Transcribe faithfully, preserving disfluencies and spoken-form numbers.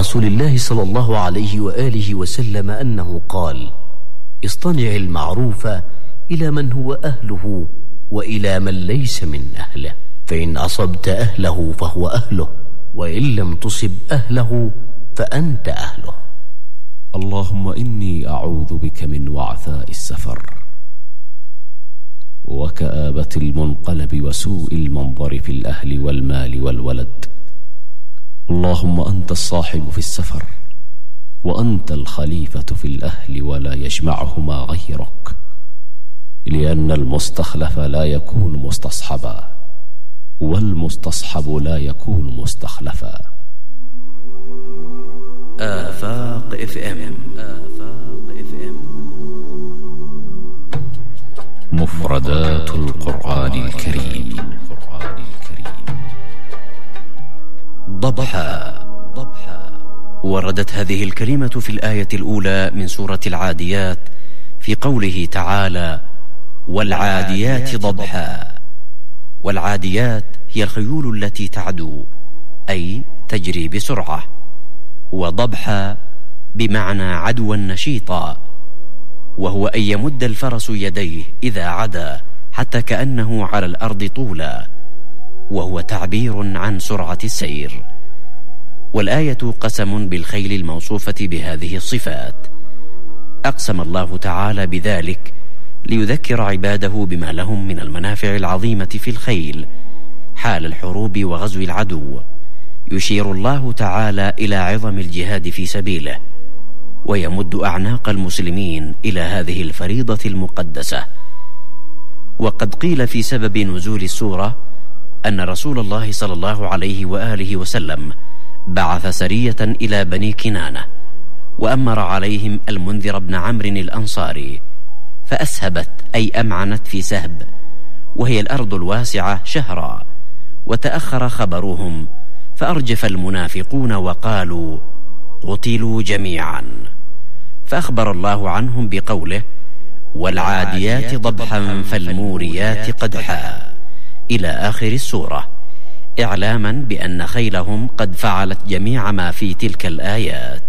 رسول الله صلى الله عليه وآله وسلم أنه قال: اصطنع المعروف إلى من هو أهله وإلى من ليس من أهله، فإن أصبت أهله فهو أهله، وإن لم تصب أهله فأنت أهله. اللهم إني أعوذ بك من وعثاء السفر وكآبة المنقلب وسوء المنظر في الأهل والمال والولد. اللهم أنت الصاحب في السفر، وأنت الخليفة في الأهل، ولا يجمعهما غيرك، لأن المستخلف لا يكون مستصحبا، والمستصحب لا يكون مستخلفا. آفاق اف ام. آفاق اف ام. مفردات القرآن الكريم. ضبحا. وردت هذه الكلمة في الآية الأولى من سورة العاديات في قوله تعالى: والعاديات ضبحا. والعاديات هي الخيول التي تعدو، أي تجري بسرعة، وضبحا بمعنى عدوا نشيطا، وهو أن يمد الفرس يديه إذا عدا حتى كأنه على الأرض طولا، وهو تعبير عن سرعة السير. والآية قسم بالخيل الموصوفة بهذه الصفات، أقسم الله تعالى بذلك ليذكر عباده بما لهم من المنافع العظيمة في الخيل حال الحروب وغزو العدو. يشير الله تعالى إلى عظم الجهاد في سبيله، ويمد أعناق المسلمين إلى هذه الفريضة المقدسة. وقد قيل في سبب نزول السورة أن رسول الله صلى الله عليه وآله وسلم بعث سرية إلى بني كنانة، وأمر عليهم المنذر بن عمرو الأنصاري، فأسهبت أي أمعنت في سهب، وهي الأرض الواسعة شهرا، وتأخر خبرهم، فأرجف المنافقون وقالوا: قتلوا جميعا. فأخبر الله عنهم بقوله: والعاديات ضبحا فالموريات قدحا، إلى آخر السورة، إعلاما بأن خيلهم قد فعلت جميع ما في تلك الآيات.